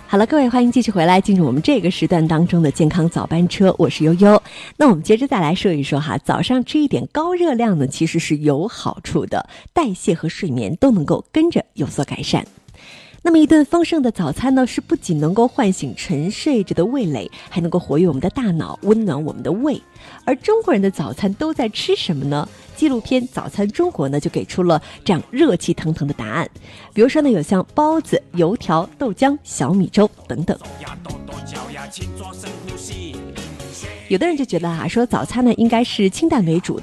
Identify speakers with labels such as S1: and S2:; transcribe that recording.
S1: 好了，各位，欢迎继续回来，进入我们这个时段当中的健康早班车，我是悠悠。那我们接着再来说一说哈，早上吃一点高热量呢，其实是有好处的，代谢和睡眠都能够跟着有所改善。那么一顿丰盛的早餐呢，是不仅能够唤醒沉睡着的味蕾，还能够活跃我们的大脑，温暖我们的胃。而中国人的早餐都在吃什么呢？纪录片《早餐中国》呢，就给出了这样热气腾腾的答案。比如说呢，有像包子、油条、豆浆、小米粥等等。有的人就觉得说早餐呢应该是清淡为主的。